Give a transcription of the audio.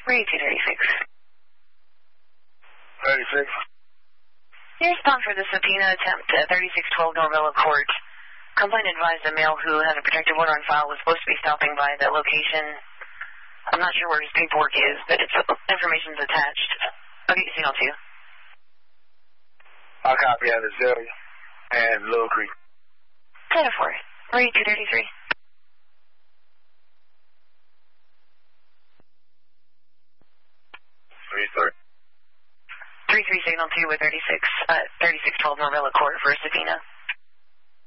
Read 236. 36. Your response for the subpoena attempt at 3612 Norvella Court. Complainant advised a male who had a protective order on file was supposed to be stopping by that location. I'm not sure where his paperwork is, but it's information's attached. I'll get you signal 2. I'll copy at Azalea and Little Creek. 10-4. Read 233. 33 signal 2 with 3612 Norvella Court for a subpoena.